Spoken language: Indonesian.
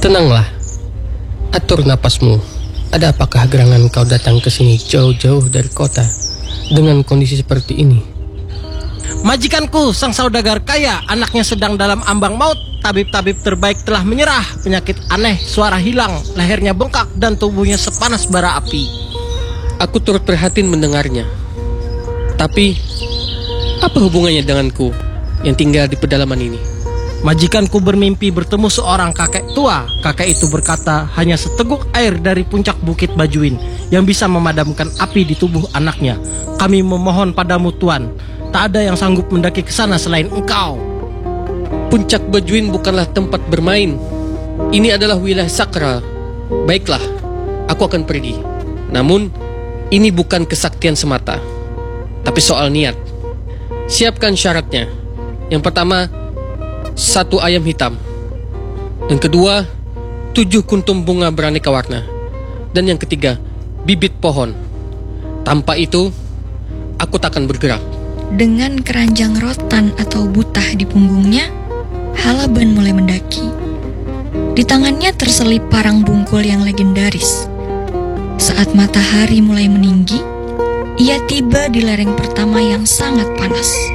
Tenanglah, atur napasmu. Ada apakah gerangan kau datang ke sini jauh-jauh dari kota dengan kondisi seperti ini? Majikanku, sang saudagar kaya, anaknya sedang dalam ambang maut. Tabib-tabib terbaik telah menyerah. Penyakit aneh, suara hilang, lehernya bengkak dan tubuhnya sepanas bara api. Aku turut prihatin mendengarnya. Tapi, apa hubungannya denganku yang tinggal di pedalaman ini? Majikanku bermimpi bertemu seorang kakek tua. Kakek itu berkata hanya seteguk air dari puncak bukit Bajuin yang bisa memadamkan api di tubuh anaknya. Kami memohon padamu Tuan, tak ada yang sanggup mendaki ke sana selain engkau. Puncak Bajuin bukanlah tempat bermain. Ini adalah wilayah sakral. Baiklah, aku akan pergi. Namun, ini bukan kesaktian semata, tapi soal niat. Siapkan syaratnya. Yang pertama, 1 ayam hitam. Yang kedua, 7 kuntum bunga beraneka warna. Dan yang ketiga, bibit pohon. Tanpa itu, aku tak akan bergerak. Dengan keranjang rotan atau butah di punggungnya, Halaban mulai mendaki. Di tangannya terselip parang bungkul yang legendaris. Saat matahari mulai meninggi, ia tiba di lereng pertama yang sangat panas.